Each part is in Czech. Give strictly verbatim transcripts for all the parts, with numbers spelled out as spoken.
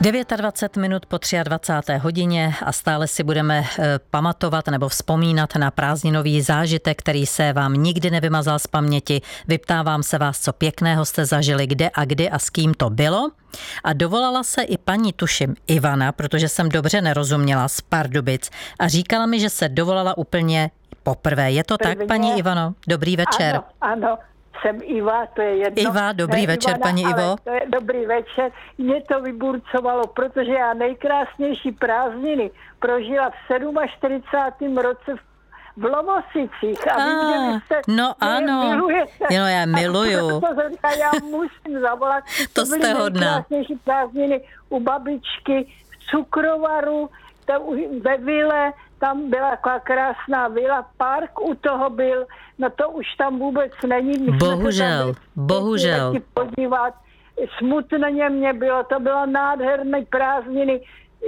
dvacet devět minut po dvacáté třetí hodině a stále si budeme pamatovat nebo vzpomínat na prázdninový zážitek, který se vám nikdy nevymazal z paměti. Vyptávám se vás, co pěkného jste zažili, kde a kdy a s kým to bylo. A dovolala se i paní, tuším, Ivana, protože jsem dobře nerozuměla, z Pardubic, a říkala mi, že se dovolala úplně poprvé. Je to Prvně. tak, paní Ivano? Dobrý večer. Ano, ano. Jsem Iva, to je jedno. Iva, dobrý ne, večer, Ivana, paní Ivo. To je dobrý večer. Mě to vyburcovalo, protože já nejkrásnější prázdniny prožila v čtyřicátém sedmém roce v Lovosicích. A vy, ah, jste, no ano, milujete. Jo, já miluju. A proto já musím zavolat. To, to jste hodná. Nejkrásnější prázdniny u babičky v Cukrovaru, ve vile. Tam byla taková krásná vila, park u toho byl, no to už tam vůbec není. My bohužel, bohužel. Podívat. Smutně mě bylo, to bylo nádherné prázdniny.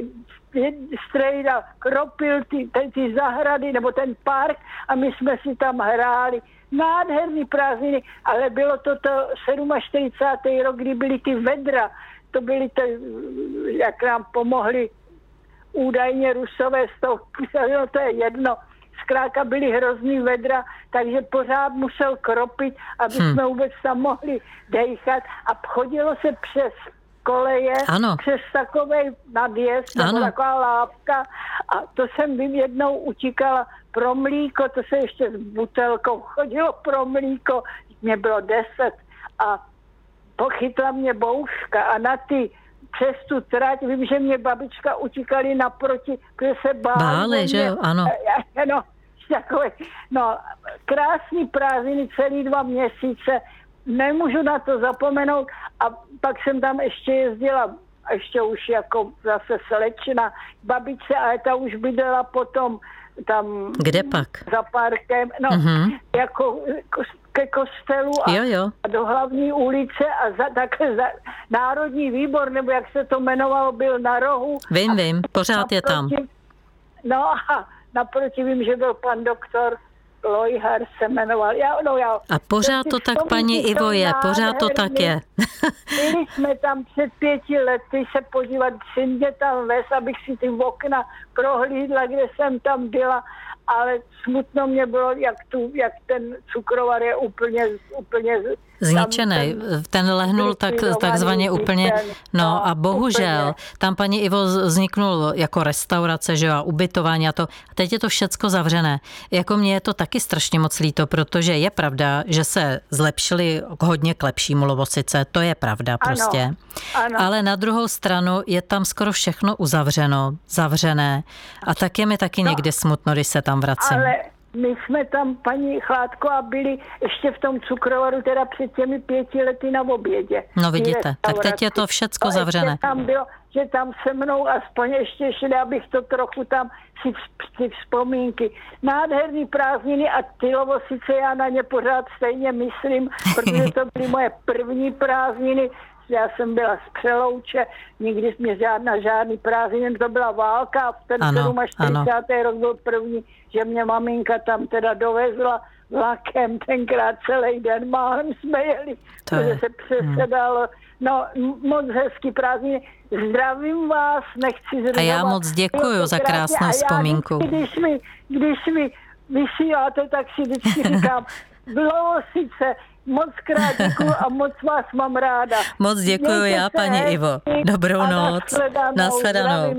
Strejda kropil ty, ty, ty zahrady, nebo ten park a my jsme si tam hráli. Nádherný prázdniny, ale bylo to to čtyřicátý sedmý rok, kdy byly ty vedra. To byly ty, jak nám pomohli údajně Rusové stovky, no to je jedno. Zkrátka byly hrozný vedra, takže pořád musel kropit, aby hmm. jsme vůbec tam mohli dejchat. A chodilo se přes koleje, ano. přes takový nadjezd, nebo taková lávka. A to jsem vím, jednou utíkala pro mlíko, to se ještě s butelkou chodilo pro mlíko, mě bylo deset a pochytla mě bouška a na ty přes tu trať, vím, že mě babička utíkali naproti, protože se báli. Báli, že jo, ano. No, takové, no, krásný prázdniny, celý dva měsíce, nemůžu na to zapomenout a pak jsem tam ještě jezdila, ještě už jako zase slečna, babičce, ale ta už bydlela potom tam. Kde pak? Za parkem, no, uh-huh. jako ke kostelu a, jo, jo. a do hlavní ulice a za, takhle za, Národní výbor, nebo jak se to jmenovalo, byl na rohu. Vím, vím, pořád naproti, je tam. No a naproti vím, že byl pan doktor Lojhar se jmenoval. Já, no já, a pořád to tak, paní Ivo, je, pořád to tak je. Byli jsme tam před pěti lety se podívat, všimně tam ves, abych si ty okna prohlídla, kde jsem tam byla, ale smutno mě bylo, jak, tu, jak ten Cukrovar je úplně, úplně zničený. Ten, ten lehnul tak, takzvaně úplně, no a bohužel, tam, paní Ivo, vzniknul jako restaurace, že jo, a ubytování a to. A teď je to všecko zavřené. Jako mně je to taky strašně moc líto, protože je pravda, že se zlepšili hodně k lepšímu Lovosice, to je pravda prostě. Ano, ano. Ale na druhou stranu je tam skoro všechno uzavřeno, zavřené. A tak je mi taky no, někdy smutno, když se tam vracím. Ale my jsme tam, paní Chládko, a byli ještě v tom Cukrovaru teda před těmi pěti lety na obědě. No vidíte, tak teď je to všecko no, zavřené. Tam bylo, že tam se mnou aspoň ještě šli, abych to trochu tam si ty vzpomínky. Nádherný prázdniny a ty Lovosice, já na ně pořád stejně myslím, protože to byly moje první prázdniny. Já jsem byla z Přelouče, nikdy mě žádná žádný prázdniny, to byla válka a ten čtyřicátý sedmý rok byl první, že mě maminka tam teda dovezla vlakem, tenkrát celý den málem jsme jeli, protože se přesedalo. No, moc hezký prázdniny. Zdravím vás, nechci zřizovat. A já moc děkuju za krásnou vzpomínku. Když mi, když mi vysíláte, tak si vždycky říkám, Lovosice, moc krát děkuju a moc vás mám ráda. Moc děkuju já, paní Ivo. Dobrou noc. Nashledanou.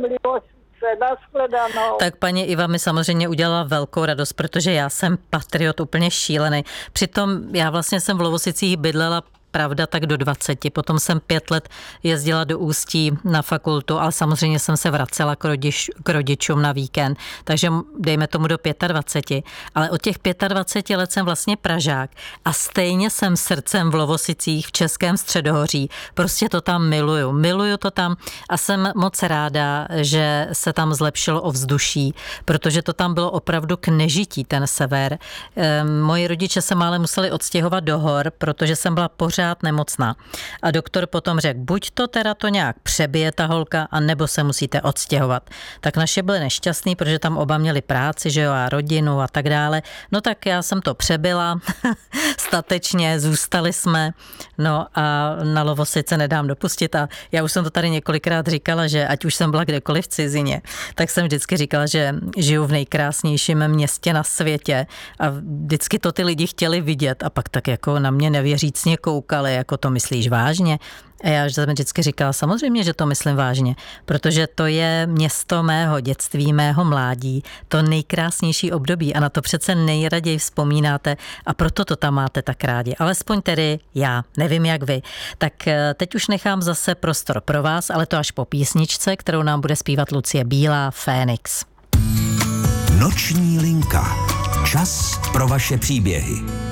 Tak paní Iva mi samozřejmě udělala velkou radost, protože já jsem patriot úplně šílený. Přitom já vlastně jsem v Lovosicích bydlela pravda tak do dvaceti. Potom jsem pět let jezdila do Ústí na fakultu, ale samozřejmě jsem se vracela k, rodič, k rodičům na víkend, takže dejme tomu do dvaceti pěti. Ale od těch dvaceti pěti let jsem vlastně Pražák a stejně jsem srdcem v Lovosicích v Českém Středohoří. Prostě to tam miluju. Miluju to tam a jsem moc ráda, že se tam zlepšilo ovzduší, protože to tam bylo opravdu k nežití, ten sever. Moji rodiče se málem museli odstěhovat do hor, protože jsem byla pořád pořád nemocná. A doktor potom řekl, buď to teda to nějak přebije ta holka, a nebo se musíte odstěhovat. Tak naše byly nešťastný, protože tam oba měli práci, že jo, a rodinu a tak dále. No tak já jsem to přebyla, statečně, zůstali jsme, no a na Lovosice nedám dopustit a já už jsem to tady několikrát říkala, že ať už jsem byla kdekoliv v cizině, tak jsem vždycky říkala, že žiju v nejkrásnějším městě na světě a vždycky to ty lidi chtěli vidět a pak tak jako na mě nevěřícně koukali, jako to myslíš vážně? A já jsem vždycky říkala, samozřejmě, že to myslím vážně, protože to je město mého dětství, mého mládí, to nejkrásnější období a na to přece nejraději vzpomínáte a proto to tam máte tak rádi. Alespoň tedy já, nevím jak vy. Tak teď už nechám zase prostor pro vás, ale to až po písničce, kterou nám bude zpívat Lucie Bílá, Fénix. Noční linka. Čas pro vaše příběhy.